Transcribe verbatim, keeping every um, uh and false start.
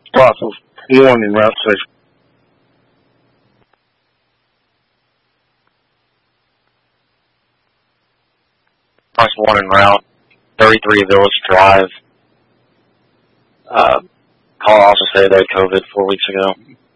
Lots of one in Route six. Plus one in Route thirty-three Village Drive. Uh, call also say they had COVID four weeks ago.